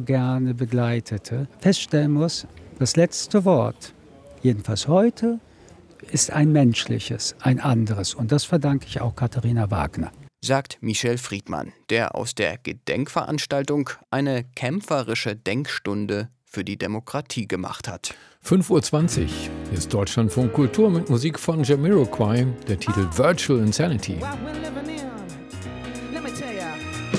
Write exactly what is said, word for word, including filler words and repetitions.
gerne begleitete, feststellen muss, das letzte Wort, jedenfalls heute, ist ein menschliches, ein anderes. Und das verdanke ich auch Katharina Wagner. Sagt Michel Friedmann, der aus der Gedenkveranstaltung eine kämpferische Denkstunde für die Demokratie gemacht hat. fünf Uhr zwanzig. Hier ist Deutschlandfunk Kultur mit Musik von Jamiroquai, der Titel Virtual Insanity.